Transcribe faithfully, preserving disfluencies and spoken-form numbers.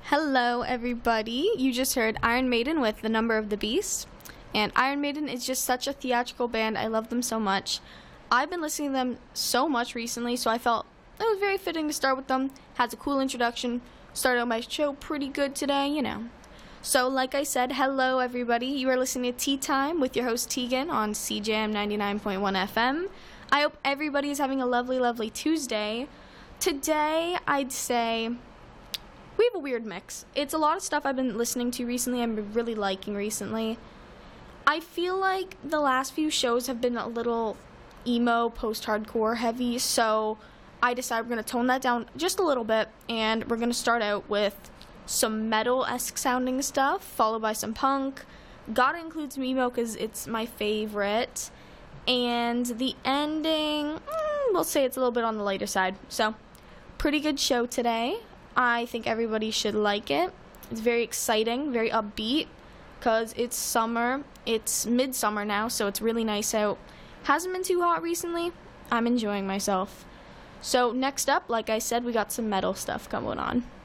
Hello, everybody. You just heard Iron Maiden with The Number of the Beast. And Iron Maiden is just such a theatrical band. I love them so much. I've been listening to them so much recently, so I felt it was very fitting to start with them. Has a cool introduction. Started out my show pretty good today, you know. So, like I said, hello, everybody. You are listening to Tea Time with your host, Tegan, on C J M ninety-nine point one F M. I hope everybody is having a lovely, lovely Tuesday. Today, I'd say we have a weird mix. It's a lot of stuff I've been listening to recently, I've been really liking recently. I feel like the last few shows have been a little emo, post-hardcore heavy, so I decided we're going to tone that down just a little bit, and we're going to start out with some metal-esque sounding stuff, followed by some punk. Gotta include some emo because it's my favorite. And the ending, mm, we'll say it's a little bit on the lighter side. So, pretty good show today. I think everybody should like it. It's very exciting, very upbeat, because it's summer. It's midsummer now, so it's really nice out. Hasn't been too hot recently. I'm enjoying myself. So next up, like I said, we got some metal stuff going on.